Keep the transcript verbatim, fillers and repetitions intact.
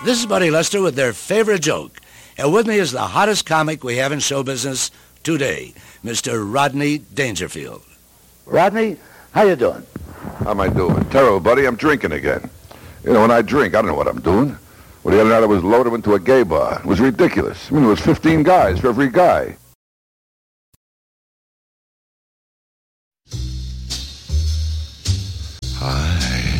This is Buddy Lester with their favorite joke. And with me is the hottest comic we have in show business today, Mister Rodney Dangerfield. Rodney, how you doing? How am I doing? Terrible, buddy. I'm drinking again. You know, when I drink, I don't know what I'm doing. Well, the other night I was loaded into a gay bar. It was ridiculous. I mean, there was fifteen guys for every guy.